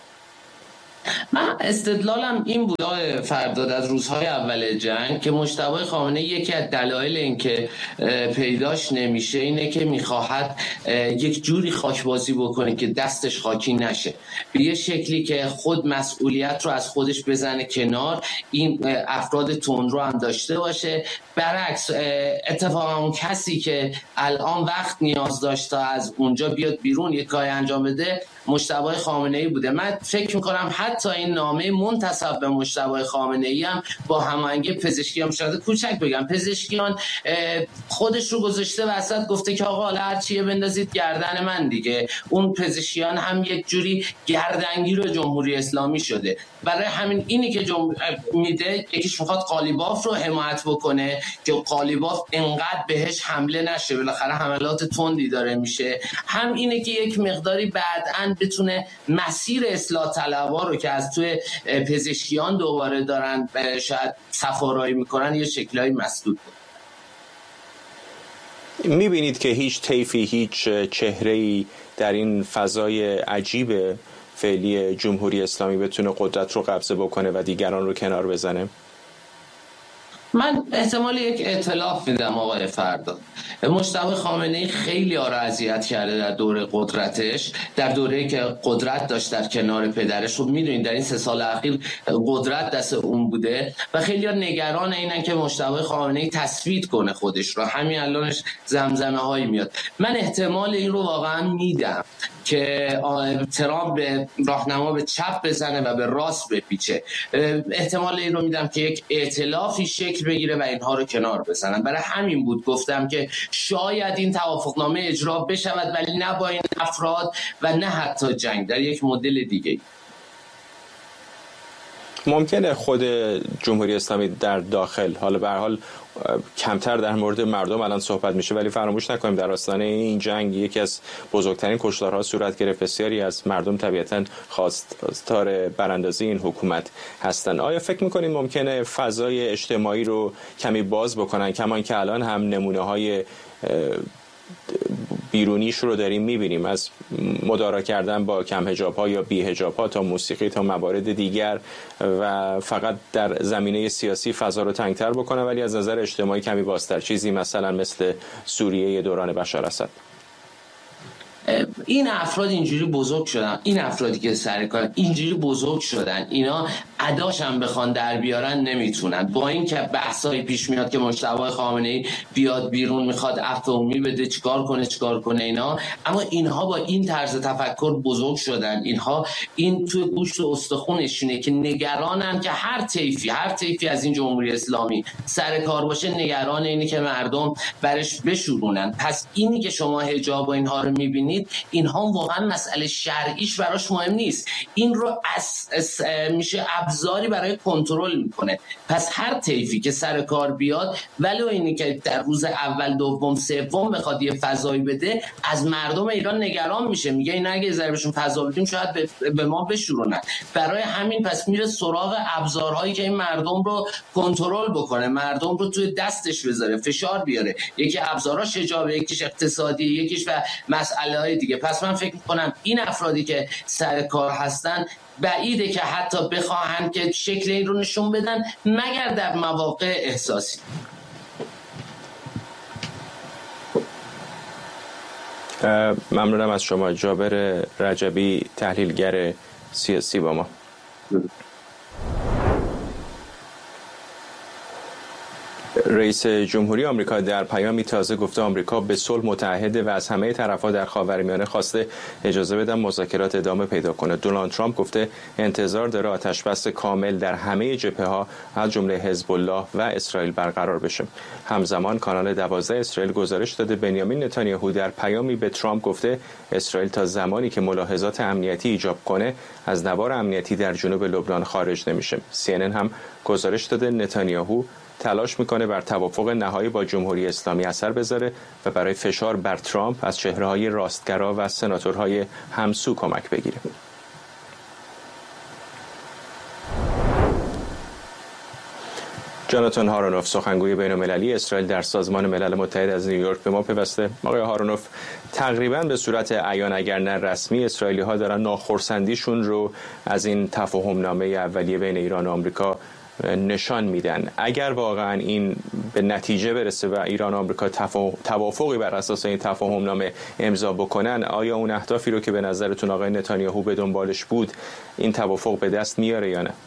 من استدلالم این بود آقای فرداد از روزهای اول جنگ که مجتبی خامنه‌ای یکی از دلایل اینکه پیداش نمیشه اینه که میخواهد یک جوری خاکبازی بکنه که دستش خاکی نشه، به یه شکلی که خود مسئولیت رو از خودش بزنه کنار، این افراد تندرو هم داشته باشه. برعکس اتفاقا اون کسی که الان وقت نیاز داشت تا از اونجا بیاد بیرون یک کاری انجام بده مجتبی خامنه‌ای بوده. من فکر میکنم حتی این نامه منتسب به مجتبی خامنه‌ای هم با هماهنگی پزشکیان، شاید کوچک بگم پزشکیان خودش رو گذاشته وسط، گفته که آقا هر چیه بندازید گردن من دیگه. اون پزشکیان هم یک جوری گردنگیر جمهوری اسلامی شده. برای همین اینی که جمهور میده، یکیش میخواد قالیباف رو حمایت بکنه که قالیباف انقدر بهش حمله نشه، بالاخره حملات تندی داره میشه. هم اینه که یک مقداری بعداً بتونه مسیر اصلاح طلبها رو که از توی پزشکیان دوباره دارن شاید سفارایی میکنن یه شکلایی مسدود کنه. میبینید که هیچ طیفی، هیچ چهره‌ای در این فضای عجیب فعلی جمهوری اسلامی بتونه قدرت رو قبضه بکنه و دیگران رو کنار بزنه؟ من احتمال یک ائتلاف میدم آقای فرداد. مجتبی خامنه‌ای خیلی ها را اذیت کرده در دوره قدرتش، در دوره‌ای که قدرت داشت در کنار پدرش. رو میدونید در این سه سال اخیر قدرت دست اون بوده و خیلی ها نگران اینن که مجتبی خامنه‌ای تثبیت کنه خودش رو. همین الانش زمزمه هایی میاد. من احتمال این رو واقعا میدم که ترامپ به راهنما به چپ بزنه و به راست بپیچه. احتمال این رو میدم که یک ائتلافی شکل بگیره و اینها رو کنار بزنن. برای همین بود گفتم که شاید این توافقنامه اجرا بشود، ولی نه با این افراد و نه حتی جنگ، در یک مدل دیگه. ممکنه خود جمهوری اسلامی در داخل، حالا به هر حال کمتر در مورد مردم الان صحبت میشه، ولی فراموش نکنیم در آستانه این جنگ یکی از بزرگترین کشتارها صورت گرفت. بسیاری از مردم طبیعتاً خواستار براندازی این حکومت هستند. آیا فکر میکنید ممکنه فضای اجتماعی رو کمی باز بکنن، کمان که الان هم نمونه های بیرونیش رو داریم میبینیم، از مدارا کردن با کم حجاب ها یا بی حجاب ها تا موسیقی تا موارد دیگر، و فقط در زمینه سیاسی فضا رو تنگتر بکنه ولی از نظر اجتماعی کمی بازتر، چیزی مثلا مثل سوریه دوران بشار اسد؟ این افراد اینجوری بزرگ شدن، این افرادی که سر کار اینجوری بزرگ شدن، اینا اداش هم بخوان در بیارن نمیتونن. با این که بحثای پیش میاد که مجتبی خامنه‌ای بیاد بیرون میخواد عفو عمومی بده، چیکار کنه چیکار کنه اینا، اما اینها با این طرز تفکر بزرگ شدن. اینها این توی گوشت و استخونشونه که نگرانن که هر طیفی هر طیفی از این جمهوری اسلامی سر کار باشه، نگران اینه که مردم برش بشورونن. پس اینی که شما حجاب و اینها رو میبینید، اینها واقعا مسئله شرعیش براش مهم نیست، این رو از, از میشه ابزاری برای کنترل میکنه. پس هر طیفی که سر کار بیاد، ولو اینی که در روز اول دوم سوم بخواد یه فضایی بده، از مردم ایران نگران میشه، میگه این اگه ذره بهشون فضا بدیم شاید به ما بشورونن. برای همین پس میره سراغ ابزارهایی که این مردم رو کنترل بکنه، مردم رو توی دستش بذاره، فشار بیاره. یکی ابزاراش حجابه، یکیش اقتصادی، یکیش و مسئله دیگه. پس من فکر میکنم این افرادی که سر کار هستن بعیده که حتی بخواهن که شکل این رو نشون بدن مگر در مواقع احساسی. ممنونم از شما. جابر رجبی، تحلیلگر سیاسی با ما. رئیس جمهوری آمریکا در پیامی تازه گفته آمریکا به صلح متعهده و از همه طرف‌ها در خاورمیانه خواسته اجازه بدن مذاکرات ادامه پیدا کنه. دونالد ترامپ گفته انتظار داره آتش‌بس کامل در همه جبهه‌ها از جمله حزب الله و اسرائیل برقرار بشه. همزمان کانال دوازده اسرائیل گزارش داده بنیامین نتانیاهو در پیامی به ترامپ گفته اسرائیل تا زمانی که ملاحظات امنیتی ایجاب کنه از نوار امنیتی در جنوب لبنان خارج نمیشه. سی ان ان هم گزارش داده نتانیاهو تلاش میکنه بر توافق نهایی با جمهوری اسلامی اثر بذاره و برای فشار بر ترامپ از چهره‌های راستگرا و سناتورهای همسو کمک بگیره. جاناتان هارونوف، سخنگوی بین‌المللی اسرائیل در سازمان ملل متحد از نیویورک به ما پیوسته. آقای هارونوف، تقریبا به صورت عیان اگر نه رسمی اسرائیلی‌ها دارن ناخرسندیشون رو از این تفاهم‌نامه اولیه بین ایران و آمریکا نشان میدن. اگر واقعا این به نتیجه برسه و ایران و آمریکا توافقی بر اساس این تفاهم‌نامه امضا بکنن، آیا اون اهدافی رو که به نظرتون آقای نتانیاهو به دنبالش بود این توافق به دست میاره یا نه؟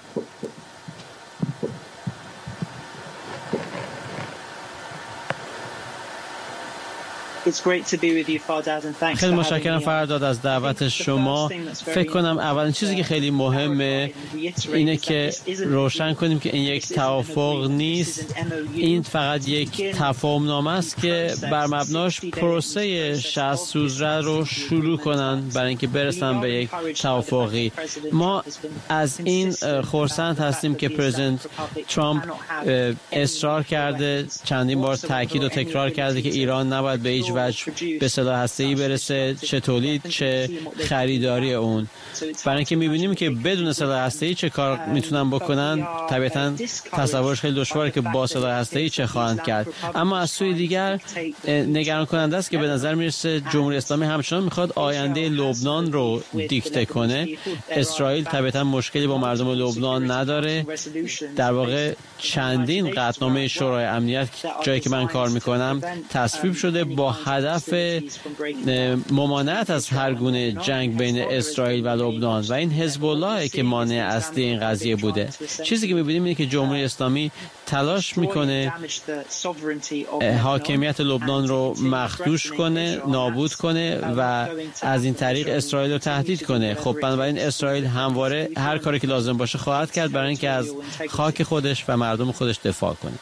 خیلی متشکرم فرداد از دعوت شما. فکر کنم اولین چیزی که خیلی مهمه اینه که روشن کنیم که این یک توافق نیست، این فقط یک تفاهم‌نامه است که بر مبناش پروسه شصت روزه رو شروع کنن برای اینکه برسن به یک توافقی. ما از این خرسند هستیم که پرزیدنت ترامپ اصرار کرده، چندین بار تاکید و تکرار کرده که ایران نباید به هیچ وجه به سلاح هسته‌ای برسه، چه تولید چه خریداری اون. برای اینکه می‌بینیم که بدون سلاح هسته‌ای چه کار میتونن بکنن، طبیعتاً تصورش خیلی دشواره که با سلاح هسته‌ای چه خواهند کرد. اما از سوی دیگر نگران کننده است که به نظر میرسه جمهوری اسلامی همچنان میخواد آینده لبنان رو دیکته کنه. اسرائیل طبیعتاً مشکلی با مردم لبنان نداره. در واقع چندین قطعنامه شورای امنیت جایی که من کار میکنم تصویب شده با هدف ممانعت از هر گونه جنگ بین اسرائیل و لبنان و این حزب الله که مانع اصلی این قضیه بوده. چیزی که می‌بینیم اینه که جمهوری اسلامی تلاش میکنه حاکمیت لبنان رو مخدوش کنه، نابود کنه و از این طریق اسرائیل رو تهدید کنه. خب بنابراین اسرائیل همواره هر کاری که لازم باشه خواهد کرد برای اینکه از خاک خودش و مردم خودش دفاع کنه.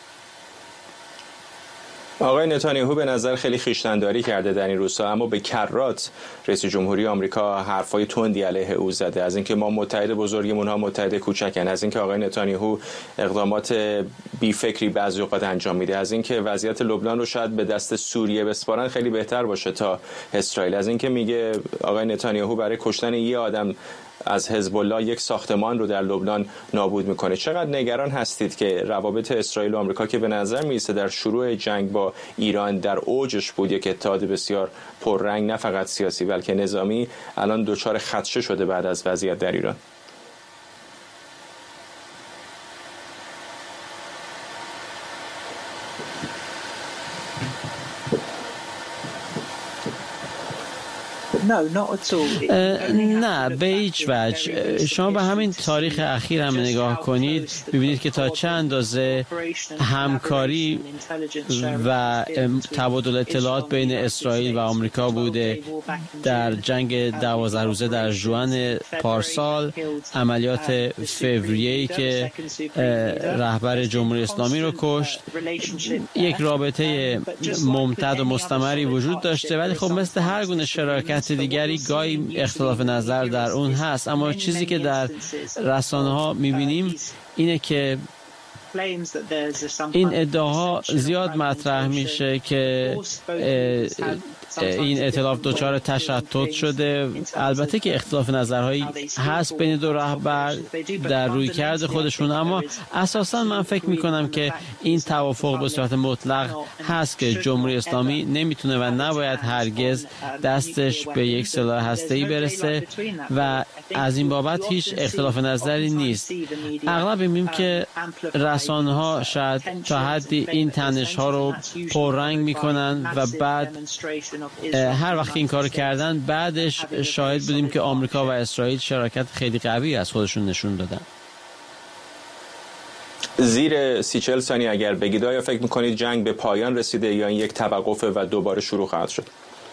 آقای نتانیاهو به نظر خیلی خویشتن‌داری کرده در این روزها، اما به کرات رئیس جمهوری آمریکا حرفای تندی علیه او زده، از اینکه ما متحد بزرگمون ها متحد کوچکن، از اینکه آقای نتانیاهو اقدامات بی فکری بعضی اوقات انجام میده، از اینکه وضعیت لبنان رو شاید به دست سوریه بسپارن خیلی بهتر باشه تا اسرائیل، از اینکه میگه آقای نتانیاهو برای کشتن یه آدم از حزب الله یک ساختمان رو در لبنان نابود میکنه. چقدر نگران هستید که روابط اسرائیل و آمریکا که به نظر میرسه در شروع جنگ با ایران در اوجش بود، یک اتحاد بسیار پررنگ نه فقط سیاسی بلکه نظامی، الان دچار خدشه شده بعد از وضعیت در ایران؟ نه به هیچ وجه. شما به همین تاریخ اخیر هم نگاه کنید ببینید که تا چه اندازه همکاری و تبادل اطلاعات بین اسرائیل و آمریکا بوده. در جنگ دوازده روزه در ژوئن پارسال، عملیات فوریه‌ای که رهبر جمهوری اسلامی رو کشت، یک رابطه ممتد و مستمری وجود داشته، ولی خب مثل هر گونه شراکت دیگری گاهی اختلاف نظر در اون هست. اما چیزی که در رسانه‌ها می‌بینیم اینه که این ادعاها زیاد مطرح میشه که این ائتلاف دچار تشتت شده. البته که اختلاف نظرهایی هست بین دو رهبر در رویکرد خودشون، اما اساسا من فکر میکنم که این توافق به صورت مطلق هست که جمهوری اسلامی نمیتونه و نباید هرگز دستش به یک سلاح هسته‌ای برسه و از این بابت هیچ اختلاف نظری نیست. اغلب میبینیم که رسانه‌ها شاید تا حدی این تنش‌ها رو پررنگ میکنن و بعد هر وقت این کارو کردن بعدش شاهد بودیم که آمریکا و اسرائیل شراکت خیلی قوی از خودشون نشون دادن. زیر سی چهل ثانیه اگر بگید، آیا فکر میکنید جنگ به پایان رسیده یا این یک توقف و دوباره شروع خواهد شد؟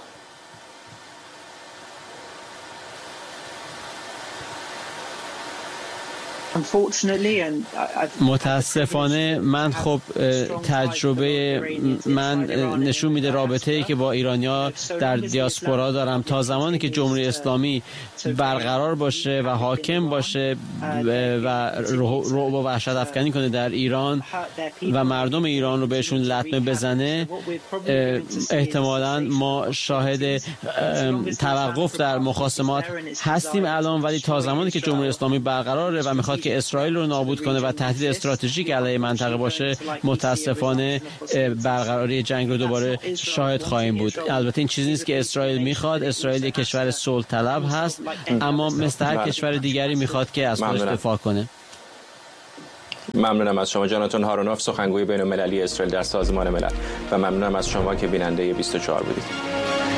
متاسفانه من خب تجربه من نشون میده رابطه‌ای که با ایرانی‌ها در دیاسپورا دارم، تا زمانی که جمهوری اسلامی برقرار باشه و حاکم باشه و رعب و وحشت افکنی کنه در ایران و مردم ایران رو بهشون لطمه بزنه، احتمالاً ما شاهد توقف در مخاصمات هستیم الان. ولی تا زمانی که جمهوری اسلامی برقراره و میخواد بخواد که اسرائیل رو نابود کنه و تهدید استراتژیک علیه منطقه باشه، متاسفانه برقراری جنگ رو دوباره شاهد خواهیم بود. البته این چیزی نیست که اسرائیل میخواد. اسرائیل یک کشور صلح طلب هست، اما مثل هر کشور دیگری میخواد که از خودش دفاع کنه. ممنونم از شما جاناتون هارونوف، سخنگوی بین‌المللی اسرائیل در سازمان ملل، و ممنونم از شما که بیننده بیست و چهار بودید.